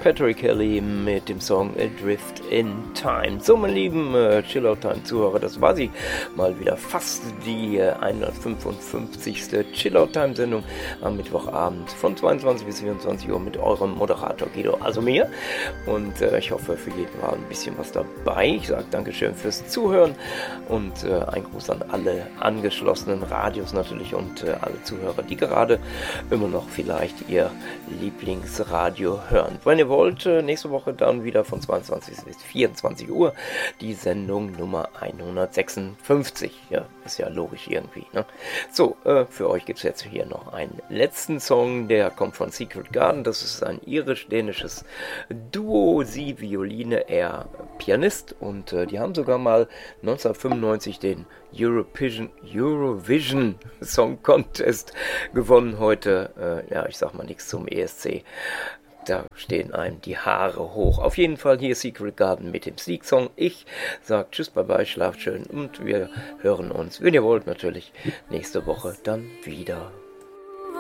Patrick Kelly mit dem Song Adrift in Time. So, meine lieben Chillout-Time-Zuhörer, das war sie mal wieder fast die 155. Chillout-Time-Sendung am Mittwochabend von 22 bis 24 Uhr mit eurem Moderator Guido, also mir. Und ich hoffe, für jeden war ein bisschen was dabei. Ich sage Dankeschön fürs Zuhören und ein Gruß an alle angeschlossenen Radios natürlich und alle Zuhörer, die gerade immer noch vielleicht ihr Lieblingsradio hören. Wenn ihr wollt, nächste Woche dann wieder von 22 bis 24 Uhr die Sendung Nummer 156. Ja, ist ja logisch irgendwie, ne? So, für euch gibt es jetzt hier noch einen letzten Song, der kommt von Secret Garden. Das ist ein irisch-dänisches Duo, sie Violine, er Pianist, und die haben sogar mal 1995 den Eurovision Song Contest gewonnen. Heute, ich sag mal nichts zum ESC. Da stehen einem die Haare hoch. Auf jeden Fall hier Secret Garden mit dem Sieg-Song. Ich sag tschüss, bye bye, schlaft schön und wir hören uns, wenn ihr wollt, natürlich nächste Woche dann wieder.